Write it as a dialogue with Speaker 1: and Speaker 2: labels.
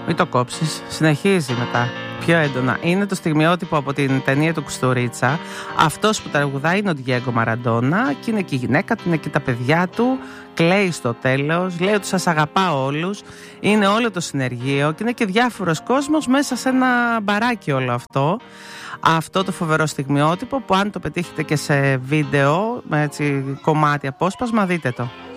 Speaker 1: Μην το κόψεις. Συνεχίζει μετά. Πιο έντονα. Είναι το στιγμιότυπο από την ταινία του Κουστουρίτσα. Αυτός που τραγουδάει είναι ο Ντιέγκο Μαραντόνα και είναι και η γυναίκα του, είναι και τα παιδιά του. Κλαίει στο τέλος, λέει ότι σας αγαπάω όλους. Είναι όλο το συνεργείο και είναι και διάφορος κόσμος μέσα σε ένα μπαράκι όλο αυτό. Αυτό το φοβερό στιγμιότυπο που αν το πετύχετε και σε βίντεο, με έτσι κομμάτι απόσπασμα, δείτε το.